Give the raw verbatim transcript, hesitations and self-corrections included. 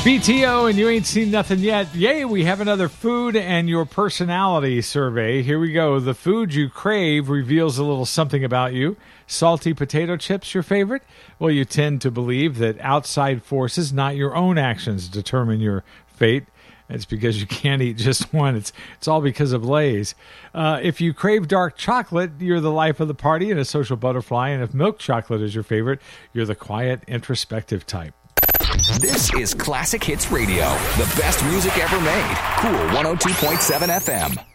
B T O and you ain't seen nothing yet. Yay, we have another food and your personality survey. Here we go. The food you crave reveals a little something about you. Salty potato chips your favorite? Well, you tend to believe that outside forces, not your own actions, determine your fate. It's because you can't eat just one. It's it's all because of Lay's. Uh, if you crave dark chocolate, you're the life of the party and a social butterfly. And if milk chocolate is your favorite, you're the quiet, introspective type. This is Classic Hits Radio, the best music ever made. Cool one oh two point seven F M.